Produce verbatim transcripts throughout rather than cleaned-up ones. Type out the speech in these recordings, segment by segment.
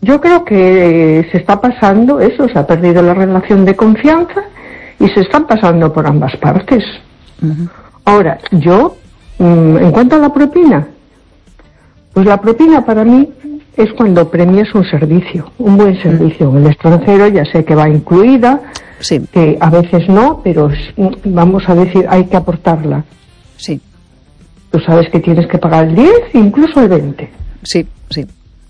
yo creo que se está pasando eso, se ha perdido la relación de confianza y se están pasando por ambas partes. Uh-huh. Ahora, yo, en cuanto a la propina, pues la propina para mí es cuando premias un servicio, un buen servicio. En el extranjero ya sé que va incluida, sí, que a veces no, pero vamos a decir, hay que aportarla. Sí. Tú sabes que tienes que pagar el diez, incluso el veinte. Sí, sí.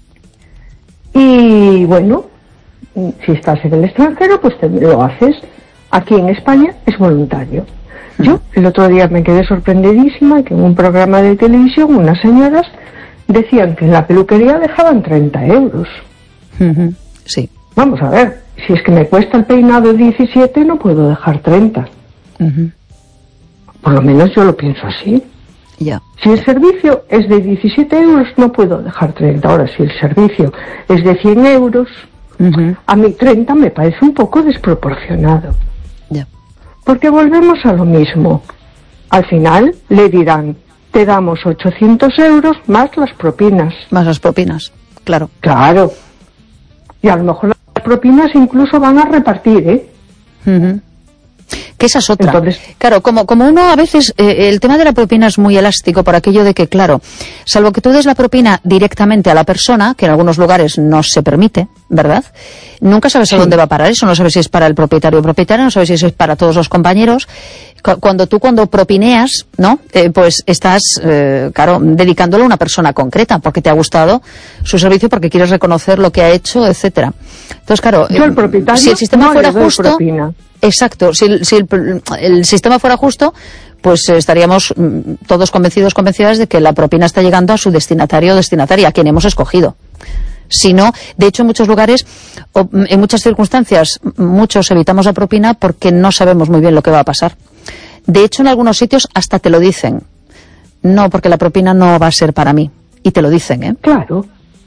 Y bueno, si estás en el extranjero, pues te lo haces. Aquí en España es voluntario. Uh-huh. Yo el otro día me quedé sorprendidísima que en un programa de televisión unas señoras decían que en la peluquería dejaban treinta euros. Uh-huh. Sí. Vamos a ver, si es que me cuesta el peinado diecisiete, no puedo dejar treinta. Uh-huh. Por lo menos yo lo pienso así. Ya. Si el servicio es de diecisiete euros, no puedo dejar treinta. Ahora, si el servicio es de cien euros, uh-huh, a mí treinta me parece un poco desproporcionado. Ya. Porque volvemos a lo mismo. Al final le dirán, te damos ochocientos euros más las propinas. Más las propinas, claro. Claro. Y a lo mejor las propinas incluso van a repartir, ¿eh? Uh-huh. Que esa es otra. Entonces, claro, como, como uno a veces, eh, el tema de la propina es muy elástico por aquello de que, claro, salvo que tú des la propina directamente a la persona, que en algunos lugares no se permite, ¿verdad? Nunca sabes a sí. dónde va a parar eso, no sabes si es para el propietario o propietaria, no sabes si eso es para todos los compañeros. Cuando tú cuando propineas, ¿no? Eh, pues estás, eh, claro, dedicándolo a una persona concreta, porque te ha gustado su servicio, porque quieres reconocer lo que ha hecho, etcétera. Entonces, claro, yo el propietario si el sistema no fuera le doy justo, propina. Exacto, si, el, si el, el sistema fuera justo, pues estaríamos todos convencidos, convencidas de que la propina está llegando a su destinatario o destinataria, a quien hemos escogido. Si no, de hecho en muchos lugares, o en muchas circunstancias, muchos evitamos la propina porque no sabemos muy bien lo que va a pasar. De hecho, en algunos sitios hasta te lo dicen. No, porque la propina no va a ser para mí. Y te lo dicen, ¿eh? Claro.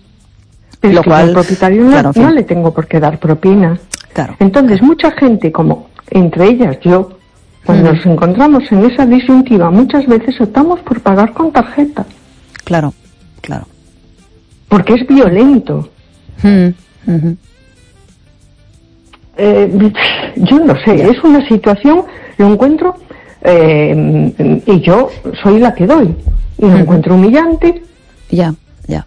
Pero lo es que cual, al propietario no, claro, en fin. no le tengo por qué dar propina. Claro. Entonces, mucha gente, como entre ellas yo, cuando mm. nos encontramos en esa disyuntiva, muchas veces optamos por pagar con tarjeta. Claro, claro. Porque es violento. Mm. Uh-huh. Eh, yo no sé, yeah. es una situación, lo encuentro, eh, y yo soy la que doy, y lo uh-huh. encuentro humillante. Ya, yeah, ya. Yeah.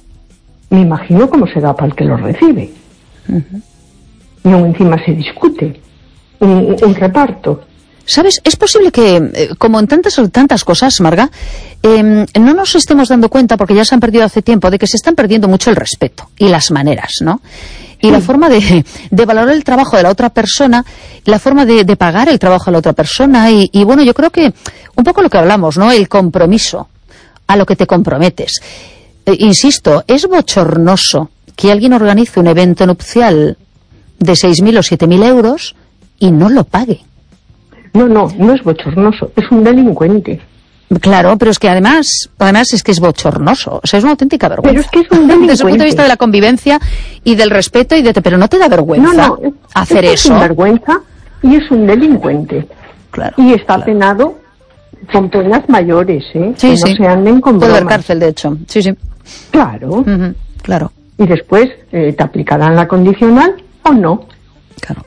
Me imagino cómo será para el que lo recibe. Uh-huh. Y aún encima se discute un, un reparto. ¿Sabes? Es posible que, eh, como en tantas tantas cosas, Marga, eh, no nos estemos dando cuenta, porque ya se han perdido hace tiempo, de que se están perdiendo mucho el respeto y las maneras, ¿no? Y sí. la forma de, de valorar el trabajo de la otra persona, la forma de, de pagar el trabajo de la otra persona, y, y bueno, yo creo que un poco lo que hablamos, ¿no? El compromiso, a lo que te comprometes. Eh, insisto, es bochornoso que alguien organice un evento nupcial de seis mil o siete mil euros y no lo pague. No, no, no es bochornoso, es un delincuente. Claro, pero es que además, además es que es bochornoso, o sea, es una auténtica vergüenza. Pero es que es un delincuente. Desde el punto de vista de la convivencia y del respeto, y de, pero no te da vergüenza no, no, hacer es eso. Es vergüenza y es un delincuente. Claro. Y está claro. penado con penas mayores, ¿eh? Sí, que sí. no se anden con Puede bromas. haber cárcel, de hecho. Sí, sí. Claro. Uh-huh. Claro. Y después eh, te aplicarán la condicional o no. Claro.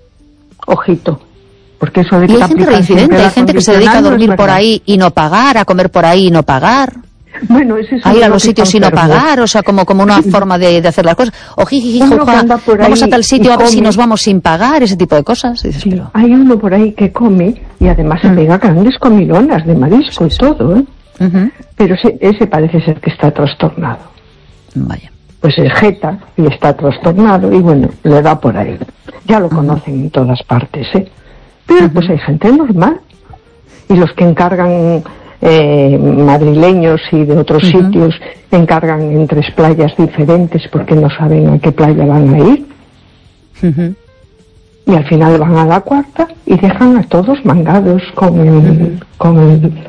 Ojito. Porque eso de que y hay gente reincidente, hay gente que se dedica a dormir no por ahí y no pagar, a comer por ahí y no pagar. Bueno, es eso. A ir a los sitios y no pagar, o sea, como, como una forma de, de hacer las cosas. O jiji, vamos a tal sitio a ver si nos vamos sin pagar, ese tipo de cosas. Dices, sí, pero... Hay uno por ahí que come y además mm. se pega grandes comilonas de marisco sí, y todo, ¿eh? Uh-huh. Pero ese, ese parece ser que está trastornado. Vaya. Pues es jeta y está trastornado y bueno, le da por ahí. Ya lo uh-huh. conocen en todas partes, ¿eh? Pero uh-huh. pues hay gente normal. Y los que encargan eh, madrileños y de otros uh-huh. sitios encargan en tres playas diferentes porque no saben a qué playa van a ir. Uh-huh. Y al final van a la cuarta y dejan a todos mangados con el, uh-huh. con el,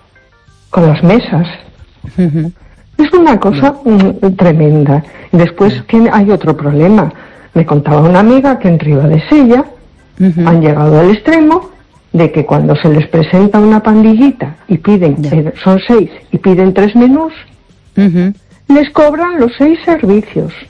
con las mesas. Uh-huh. Es una cosa uh-huh. tremenda. Después uh-huh. hay otro problema. Me contaba una amiga que en Ribadesella uh-huh. han llegado al extremo de que cuando se les presenta una pandillita y piden, yeah. eh, son seis, y piden tres menús, uh-huh. les cobran los seis servicios.